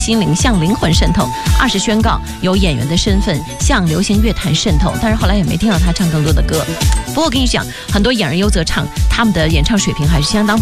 心灵向灵魂渗透，2是宣告由演员的身份向流行乐坛渗透，但是后来也没听到他唱更多的歌。不过我跟你讲，很多演而优则唱，他们的演唱水平还是相当